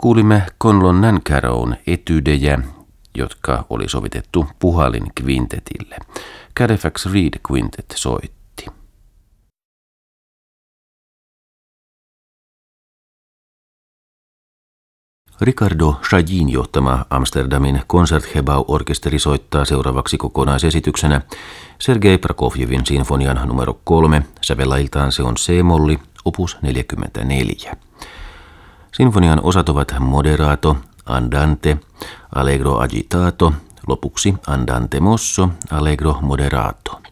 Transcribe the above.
Kuulimme Conlon Nancarrown etydejä, jotka oli sovitettu Puhalin kvintetille. Cadefax Reed Quintet soitti. Ricardo Chailline johtama Amsterdamin Concertgebouw-orkesteri soittaa seuraavaksi kokonaisesityksenä Sergei Prokofjevin sinfonian numero 3. Sävellailtaan se on C-molli, opus 44. Sinfonian osat ovat moderato, andante, allegro agitato, lopuksi andante mosso, allegro moderato.